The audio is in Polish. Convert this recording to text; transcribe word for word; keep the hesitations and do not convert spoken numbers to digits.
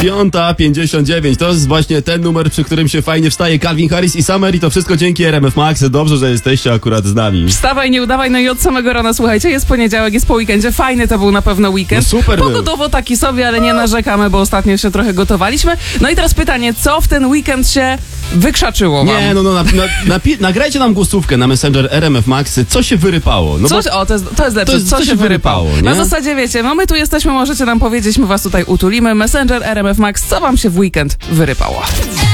Piąta pięćdziesiąt dziewięć. To jest właśnie ten numer, przy którym się fajnie wstaje. Calvin Harris i Summer i to wszystko dzięki R M F Max. Dobrze, że jesteście akurat z nami. Wstawaj, nie udawaj, no i od samego rana, słuchajcie, jest poniedziałek, jest po weekendzie. Fajny to był na pewno weekend. No super był. Pogodowo taki sobie, ale nie narzekamy, bo ostatnio się trochę gotowaliśmy. No i teraz pytanie, co w ten weekend się wykrzaczyło wam? Nie, no, no na, na, napi- nagrajcie nam głosówkę na Messenger R M F Max. Co się wyrypało? No Co, bo... o, to jest, to jest lepsze, To jest- co, co się się wyrypało. wyrypało, Na nie? zasadzie, wiecie, no my tu jesteśmy, możecie nam powiedzieć, my was tutaj utulimy. Messenger R M F Max, co wam się w weekend wyrypało?